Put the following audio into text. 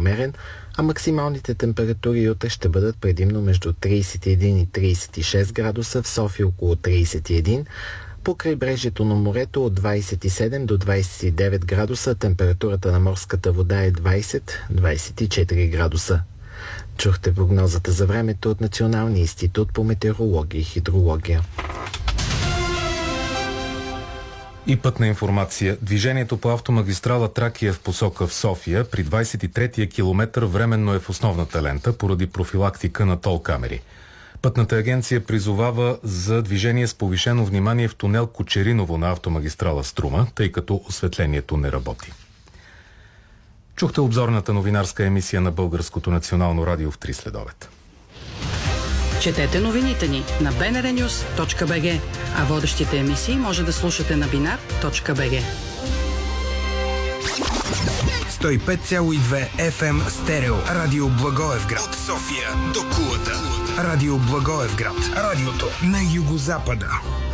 умерен, а максималните температури утре ще бъдат предимно между 31 и 36 градуса, в София около 31, по крайбрежието на морето от 27 до 29 градуса, температурата на морската вода е 20-24 градуса. Чухте прогнозата за времето от Националния институт по метеорология и хидрология. И пътна информация. Движението по автомагистрала Тракия в посока в София при 23-я километър временно е в основната лента поради профилактика на тол камери. Пътната агенция призовава за движение с повишено внимание в тунел Кочериново на автомагистрала Струма, тъй като осветлението не работи. Чухте обзорната новинарска емисия на Българското национално радио в 3 следобед. Четете новините ни на bnrnews.bg, а водещите емисии може да слушате на binar.bg. 105,2 FM стерео. Радио Благоевград. От София до Кулата. Радио Благоевград. Радиото на югозапада.